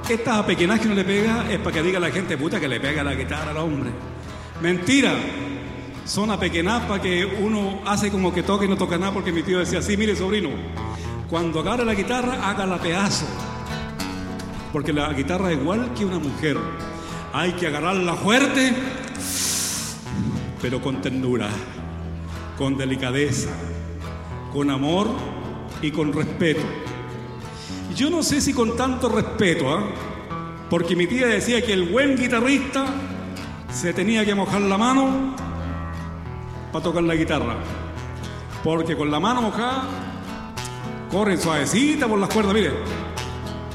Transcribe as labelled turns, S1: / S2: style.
S1: Estas apequenadas que no le pega es para que diga la gente, puta, que le pega la guitarra al hombre. Mentira. Son apequenadas para que uno hace como que toca y no toca nada, porque mi tío decía así, mire sobrino, cuando agarre la guitarra, hágala pedazo. Porque la guitarra es igual que una mujer. Hay que agarrarla fuerte, pero con ternura, con delicadeza, con amor y con respeto. Yo no sé si con tanto respeto, ¿eh? Porque mi tía decía que el buen guitarrista se tenía que mojar la mano para tocar la guitarra, porque con la mano mojada corren suavecita por las cuerdas, mire.